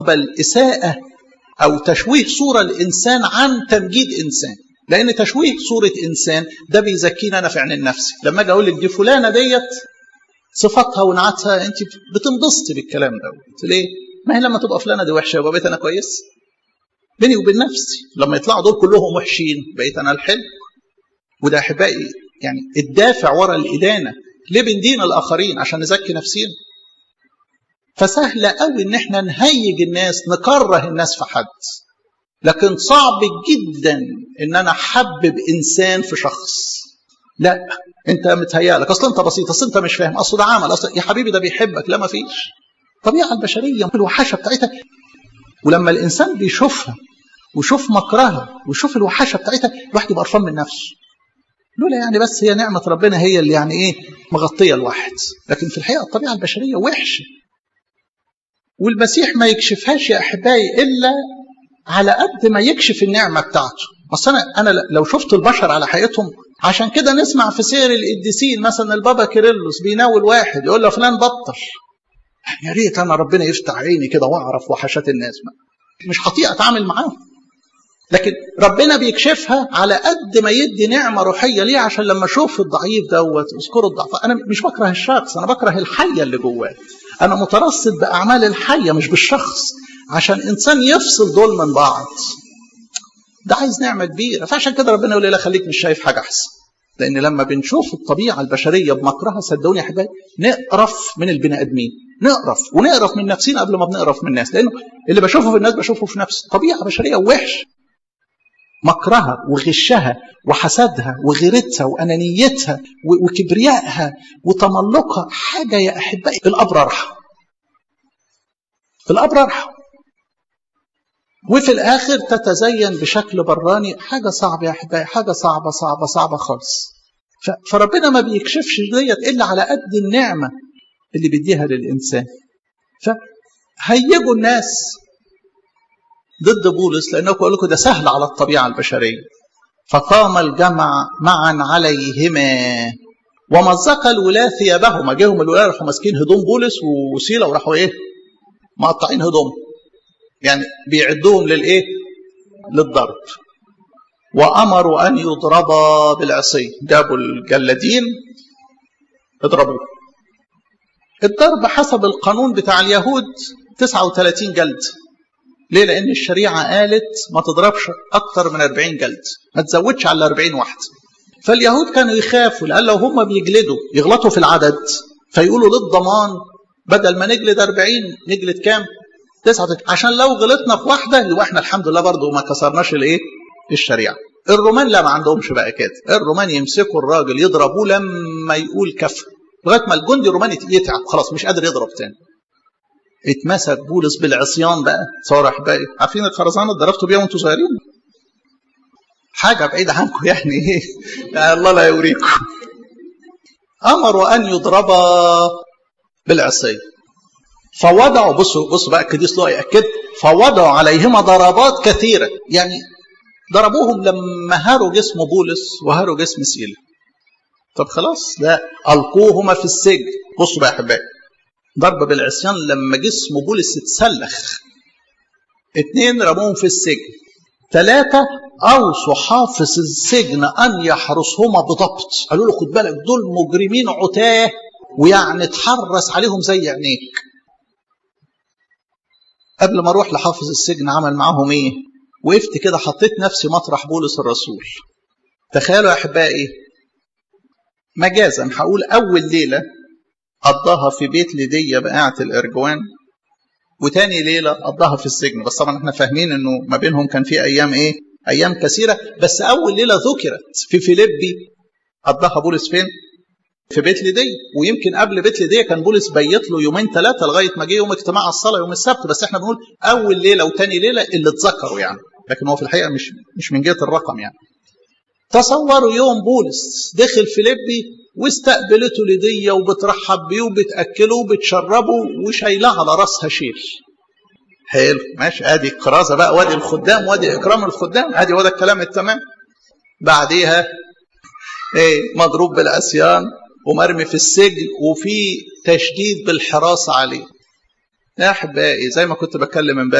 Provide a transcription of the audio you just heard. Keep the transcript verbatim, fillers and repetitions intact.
بل إساءة أو تشويه صورة الإنسان عن تمجيد إنسان، لأن تشويه صورة إنسان ده بيزكينا أنا في عين النفس. لما أجي أقول لك دي فلانة ديت صفاتها ونعتها، أنت بتنبسطي بالكلام ده. ليه؟ ما هي لما تبقى فلانة دي وحشة يبقى بقيت أنا كويس بيني وبين نفسي، لما يطلعوا دول كلهم وحشين بقيت أنا الحلو. وده أحبائي يعني الدافع وراء الإدانة. ليه بندين الآخرين؟ عشان نزكي نفسينا. فسهل قوي إن احنا نهيج الناس، نكره الناس في حد، لكن صعب جدا إن أنا أحبب إنسان في شخص. لا، أنت متهيألك أصلا أنت بسيط، أصلا أنت مش فاهم، أصلا ده عمل، أصلا يا حبيبي ده بيحبك. لا، ما فيش. طبيعة البشرية الوحشة بتاعتها، ولما الإنسان بيشوفها ويشوف مكرها ويشوف الوحشة بتاعتها الواحد يبقى قرفان من نفسه. لولا يعني بس هي نعمة ربنا هي اللي يعني إيه مغطية الواحد، لكن في الحقيقة الطبيعة البشرية وحشة، والمسيح ما يكشفهاش يا أحبائي إلا على قد ما يكشف النعمة بتاعته. أصل أنا, أنا لو شفت البشر على حقيقتهم، عشان كده نسمع في سير القديسين مثلا البابا كيرلس بيناول واحد يقول له فلان بطل، يا ريت أنا ربنا يفتح عيني كده وأعرف وحشات الناس، مش هطيق أتعامل معاهم. لكن ربنا بيكشفها على قد ما يدي نعمة روحية ليه، عشان لما أشوف الضعيف دوت أذكره الضعف. أنا مش بكره الشخص، أنا بكره الحية اللي جواه. أنا مترصد بأعمال الحية مش بالشخص، عشان إنسان يفصل دول من بعض. ده عايز نعمة كبيرة. فعشان كده ربنا يقول لي لا خليك مش شايف حاجة أحسن، لأن لما بنشوف الطبيعة البشرية بمكرها صدقوني يا أحبائي نقرف من البني آدمين، نقرف ونقرف من نفسنا قبل ما بنقرف من الناس، لأنه اللي بشوفه في الناس بشوفه في نفسي. طبيعة بشرية وحش، مكرها وغشها وحسدها وغيرتها وأنانيتها وكبريائها وتملقها حاجة يا أحبائي الأبرارها الأبرارها وفي الآخر تتزين بشكل براني. حاجة صعبة يا أحبائي، حاجة صعبة صعبة صعبة خالص. فربنا ما بيكشفش ديت إلا على قد النعمة اللي بيديها للإنسان. فهيجوا الناس ضد بولس، لأنه قال لكم ده سهل على الطبيعة البشرية. فقام الجمع معا عليهما ومزق الولاة ثيابهما. جاهم الولاة راحوا ماسكين هدوم بولس وسيلة وراحوا إيه مقطعين هدوم، يعني بيعدوهم للإيه للضرب. وأمروا أن يضربا بالعصي، جابوا الجلادين اضربوه. الضرب حسب القانون بتاع اليهود تسعة وثلاثين جلد. ليه؟ لأن الشريعة قالت ما تضربش أكتر من أربعين جلد، ما تزودش على أربعين واحد. فاليهود كانوا يخافوا، لأن لو هم بيجلدوا يغلطوا في العدد، فيقولوا للضمان بدل ما نجلد أربعين نجلد كام؟ تسعة، عشان لو غلطنا في واحدة يبقى احنا الحمد لله برضو ما كسرناش الايه الشريعة. الرومان لا، ما عندهمش بقى كده. الرومان يمسكوا الراجل يضربوه لما يقول كفر، لغايه ما الجندي الروماني يتعب خلاص مش قادر يضرب تاني. اتمسك بولس بالعصيان بقى، صارح بقى. عارفين الخرزانه ضربتوا بيها وانتم صغيرين؟ حاجه بعيده عنكم يعني ايه يعني الله لا يوريكم. امروا ان يضربا بالعصي فوضعوا، بصوا بصوا بقى القديس لوقا ياكد، فوضعوا عليهما ضربات كثيره. يعني ضربوهم لما هاروا جسم بولس وهاروا جسم سيلا. طب خلاص لا، القوهما في السجن. بصوا بقى يا احبائي، ضرب بالعصيان لما جسم بولس اتسلخ. اثنين رموهم في السجن. ثلاثة أوصوا حافظ السجن أن يحرسهما بضبط. قالوا له خد بالك دول مجرمين عتاه، ويعني تحرس عليهم زي عينيك. قبل ما اروح لحافظ السجن عمل معاهم ايه؟ وقفت كده حطيت نفسي مطرح بولس الرسول. تخيلوا يا احبائي، مجازا هقول اول ليله قضاها في بيت ليديا بقاعه الارجوان، وتاني ليله قضاها في السجن. بس طبعا احنا فاهمين انه ما بينهم كان في ايام ايه؟ ايام كثيره. بس اول ليله ذكرت في فيليبي قضاها بولس فين؟ في بيت ليديا. ويمكن قبل بيت ليديا كان بولس بيت له يومين ثلاثه لغايه ما جه يوم اجتماع الصلاه يوم السبت. بس احنا بنقول اول ليله وثاني ليله اللي اتذكروا يعني، لكن هو في الحقيقه مش مش من جهه الرقم يعني. تصوروا يوم بولس دخل فيليبي واستقبلته ليديا وبترحب بيه وبتاكله وبتشربه وشايلاه على راسها شيل. حلو ماشي، ادي الكرازه بقى، وادي الخدام، وادي اكرام الخدام، ادي وده الكلام التمام. بعديها ايه؟ مضروب بالعصيان ومرمي في السجن وفي تشديد بالحراسه عليه. يا أحبائي زي ما كنت بتكلم امبارح